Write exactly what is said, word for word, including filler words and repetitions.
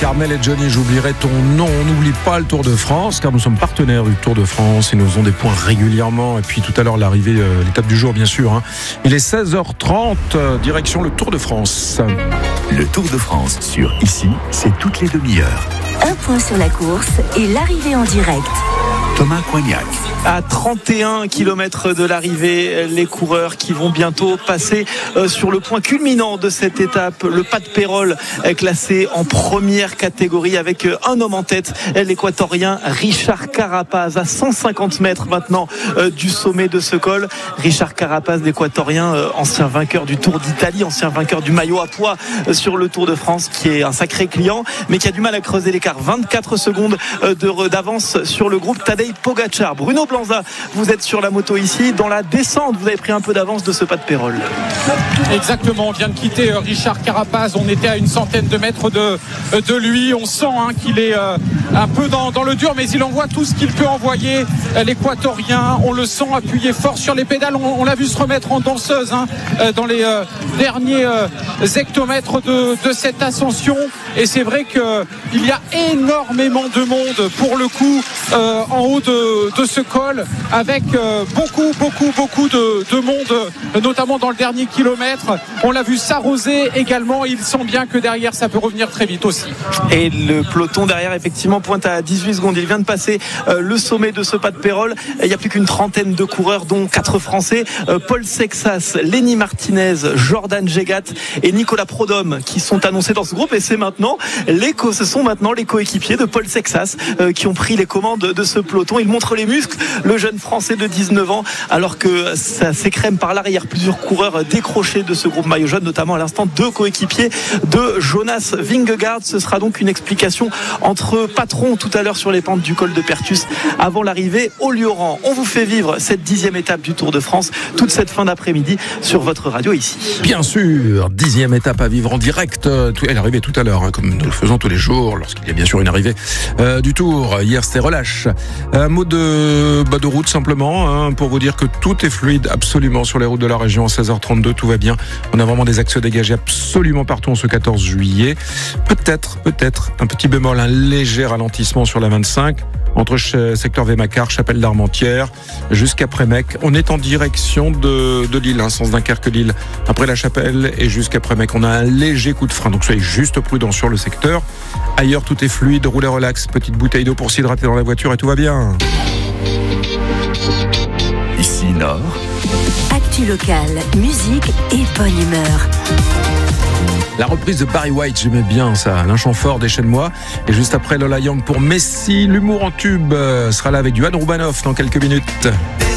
Armel et Johnny, j'oublierai ton nom. On n'oublie pas le Tour de France, car nous sommes partenaires du Tour de France. Ils nous faisons des points régulièrement. Et puis tout à l'heure, l'arrivée, euh, l'étape du jour, bien sûr. Hein. Il est seize heures trente, euh, direction le Tour de France. Le Tour de France sur Ici, c'est toutes les demi-heures. Un point sur la course et l'arrivée en direct. Thomas Coignac. À trente et un kilomètres de l'arrivée, les coureurs qui vont bientôt passer sur le point culminant de cette étape. Le pas de Pérol est classé en première catégorie avec un homme en tête, l'équatorien Richard Carapaz, à cent cinquante mètres maintenant du sommet de ce col. Richard Carapaz, l'équatorien, ancien vainqueur du Tour d'Italie, ancien vainqueur du maillot à pois sur le Tour de France, qui est un sacré client, mais qui a du mal à creuser l'écart. vingt-quatre secondes d'avance sur le groupe Tadej Pogacar. Bruno Blanza, vous êtes sur la moto ici. Dans la descente, vous avez pris un peu d'avance de ce pas de Pérol. Exactement, on vient de quitter Richard Carapaz. On était à une centaine de mètres de, de lui. On sent hein, qu'il est euh, un peu dans, dans le dur, mais il envoie tout ce qu'il peut envoyer. L'équatorien, on le sent appuyer fort sur les pédales. On, on l'a vu se remettre en danseuse hein, dans les euh, derniers euh, hectomètres de, de cette ascension. Et c'est vrai qu'il y a énormément de monde pour le coup euh, en haut de, de ce col, avec euh, beaucoup, beaucoup, beaucoup de, de monde, notamment dans le dernier kilomètre. On l'a vu s'arroser également. Il sent bien que derrière, ça peut revenir très vite aussi. Et le peloton derrière, effectivement, pointe à dix-huit secondes. Il vient de passer euh, le sommet de ce pas de Pérol. Il n'y a plus qu'une trentaine de coureurs, dont quatre Français. Euh, Paul Sexas, Lenny Martinez, Jordan Gégat et Nicolas Prodhomme qui sont annoncés dans ce groupe. Et c'est maintenant les co- ce sont maintenant les coéquipiers de Paul Sexas euh, qui ont pris les commandes de ce peloton. Il montre les muscles, le jeune Français de dix-neuf ans, alors que ça s'écrème par l'arrière. Plusieurs coureurs décrochés de ce groupe maillot jaune, notamment à l'instant deux coéquipiers de Jonas Vingegaard. Ce sera donc une explication entre patrons tout à l'heure sur les pentes du col de Pertus avant l'arrivée au Lioran. On vous fait vivre cette dixième étape du Tour de France toute cette fin d'après-midi sur votre radio ici. Bien sûr, dixième étape à vivre en direct. Elle est arrivée tout à l'heure, hein, comme nous le faisons tous les jours, lorsqu'il y a bien sûr une arrivée euh, du Tour. Hier, c'était relâche. Un mot de, bah, de route simplement, hein, pour vous dire que tout est fluide absolument sur les routes de la région. À seize heures trente-deux, tout va bien. On a vraiment des axes dégagés absolument partout en ce quatorze juillet. Peut-être, peut-être, un petit bémol, un léger ralentissement sur la vingt-cinq. Entre secteur Vémacar, Chapelle d'Armentières, jusqu'à Prémec. On est en direction de, de Lille, hein, sens Dunkerque-Lille. Après la Chapelle et jusqu'à Prémec, on a un léger coup de frein. Donc soyez juste prudents sur le secteur. Ailleurs, tout est fluide, roulez relax, petite bouteille d'eau pour s'hydrater dans la voiture et tout va bien. Ici Nord. Actu locale, musique et bonne humeur. La reprise de Barry White, j'aimais bien ça, l'un chant fort, déchaîne-moi. Et juste après, Lola Young pour Messi, l'humour en tube sera là avec Johan Roubanoff dans quelques minutes.